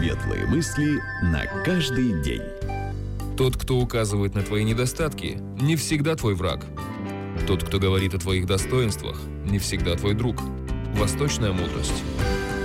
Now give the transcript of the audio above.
светлые мысли на каждый день. Тот, кто указывает на твои недостатки, не всегда твой враг. Тот, кто говорит о твоих достоинствах, не всегда твой друг. Восточная мудрость.